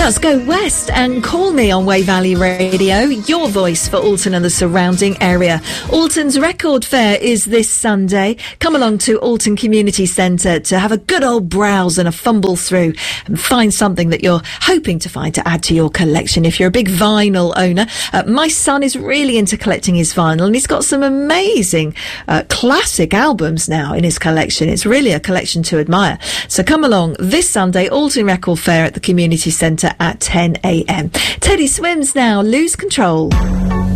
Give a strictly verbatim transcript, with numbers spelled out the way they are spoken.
That's Go West and Call Me on Way Valley Radio, your voice for Alton and the surrounding area. Alton's Record Fair is this Sunday. Come along to Alton Community Centre to have a good old browse and a fumble through and find something that you're hoping to find to add to your collection. If you're a big vinyl owner, uh, my son is really into collecting his vinyl, and he's got some amazing uh, classic albums now in his collection. It's really a collection to admire. So come along this Sunday, Alton Record Fair at the Community Centre at ten a m. Teddy Swims now, Lose Control.